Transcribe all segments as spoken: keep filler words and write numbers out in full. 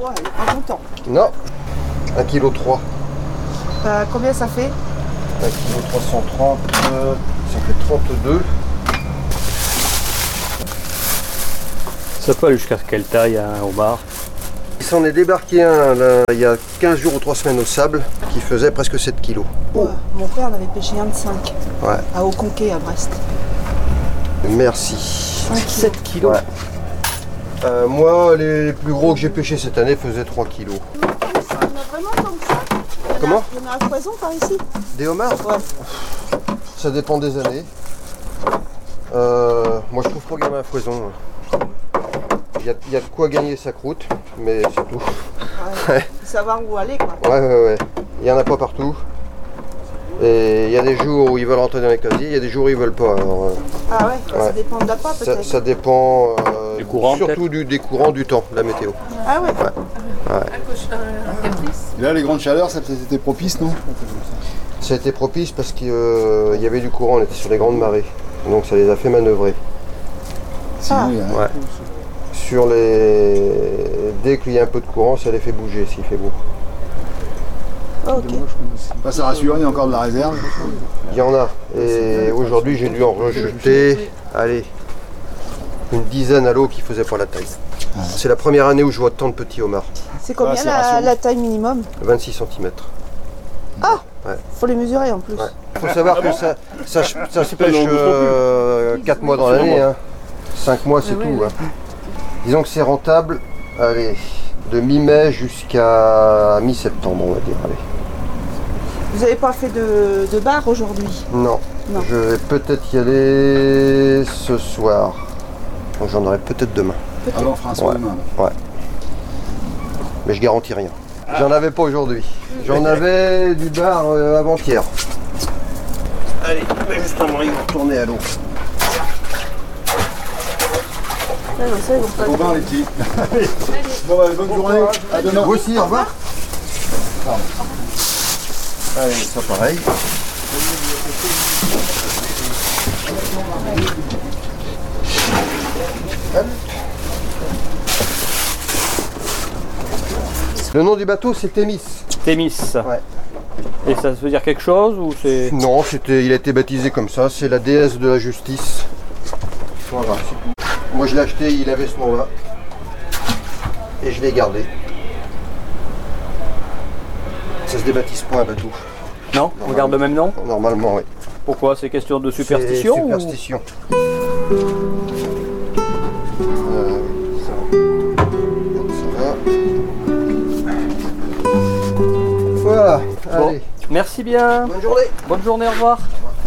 Ouais, elle est pas content. Non, un virgule trois kilos. Euh, combien ça fait? un virgule trois cent trente, euh, ça fait trente-deux. Ça peut aller jusqu'à quelle taille un homard? Il s'en est débarqué un là, il y a quinze jours ou trois semaines au sable qui faisait presque sept kilos. Ouais, mon père en avait pêché un de cinq. Ouais. À Auconquet, à Brest. Merci. sept kilos. Ouais. Euh, moi, les plus gros que j'ai pêchés cette année faisaient trois kilos. Il y en a vraiment tant que ça? Il y en a- Comment? Il y en a à foison par ici? Des homards? Ouais. Ça dépend des années. Euh, moi, je trouve pas qu'il y en a à foison. Il y a, il y a de quoi gagner sa croûte, mais c'est tout. Ouais. Faut savoir où aller, quoi. Ouais, ouais, ouais. Il n'y en a pas partout. Et il y a des jours où ils veulent rentrer dans les casiers, il y a des jours où ils veulent pas. Alors, euh, Ah ouais, bah, ça Ouais. dépend de la part ça, peut-être. ça dépend euh, Du courant, surtout du, des courants du temps, de la météo. Ah ouais. Et là, les grandes chaleurs, ça c'était propice, non? Ça a été propice parce qu'il euh, y avait du courant, on était sur les grandes marées. Donc ça les a fait manœuvrer. Sinon, Ah. il y a- Ouais. Sur les... Dès qu'il y a un peu de courant, ça les fait bouger s'il fait beau. Ah, ok. Bah, ça rassure, il y a encore de la réserve. Il y en a. Et aujourd'hui, j'ai dû en rejeter, allez, une dizaine à l'eau qui faisaient pas la taille. C'est la première année où je vois tant de petits homards. C'est combien Ah, c'est la, rassurant. la taille minimum? vingt-six centimètres. Faut les mesurer en plus. Ouais. Il faut savoir que ça, ça, ça se pêche euh, quatre mois dans l'année, hein. cinq mois c'est tout. Hein. Disons que c'est rentable, allez, de mi-mai jusqu'à mi-septembre, on va dire. Allez. Vous avez pas fait de, de bar aujourd'hui? Non. Non. Je vais peut-être y aller ce soir. Donc j'en aurai peut-être demain. Alors, on fera un soir Ouais. demain. Mais je garantis rien. J'en avais pas aujourd'hui. J'en avais du bar euh, avant-hier. Allez, mais justement, ils vont retourner à l'eau. Ouais, non, ça, ils vont pas- Au bain, les petits. Bon, bah, bonne journée. À demain. Vous aussi, au revoir. Allez, ça pareil. Hop. Le nom du bateau, c'est Thémis. Thémis. Ouais. Et ça veut dire quelque chose ou c'est... Non, c'était, il a été baptisé comme ça. C'est la déesse de la justice. Voilà. Moi, je l'ai acheté, il avait ce nom-là. Et je l'ai gardé. Ça se débaptise pas un bateau. Non, on garde le même nom? Normalement, oui. Pourquoi? C'est question de superstition C'est ou... superstition. Euh, ça va. Ça va. Voilà, Bon. allez. Merci bien. Bonne journée. Bonne journée, au revoir.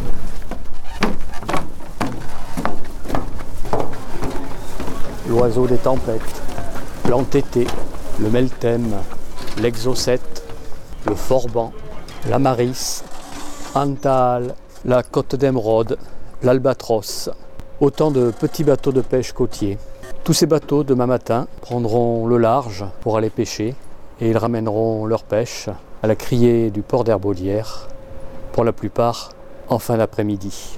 L'oiseau des tempêtes, l'entêté, le meltem, l'exocète, le forban, l'amarisse, Antal, la côte d'émeraude, l'albatros. Autant de petits bateaux de pêche côtiers. Tous ces bateaux, demain matin, prendront le large pour aller pêcher et ils ramèneront leur pêche à la criée du port d'Herbaudière, pour la plupart en fin d'après-midi.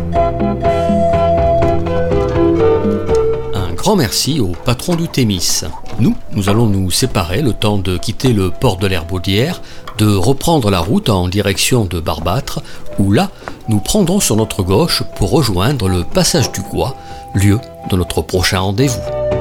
Un grand merci au patron du Thémis. Nous, nous allons nous séparer le temps de quitter le port de l'Herbaudière, de reprendre la route en direction de Barbâtre, où là, nous prendrons sur notre gauche pour rejoindre le passage du Gois, lieu de notre prochain rendez-vous.